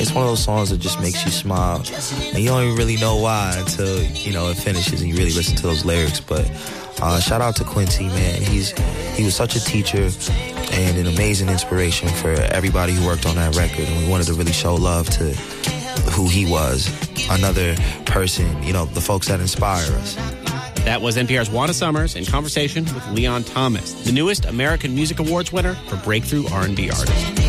it's one of those songs that just makes you smile. And you don't even really know why until, it finishes and you really listen to those lyrics. But shout out to Quincy, man. He was such a teacher and an amazing inspiration for everybody who worked on that record. And we wanted to really show love to who he was. Another person, the folks that inspire us. That was NPR's Wanda Summers in conversation with Leon Thomas, the newest American Music Awards winner for Breakthrough R&B Artist.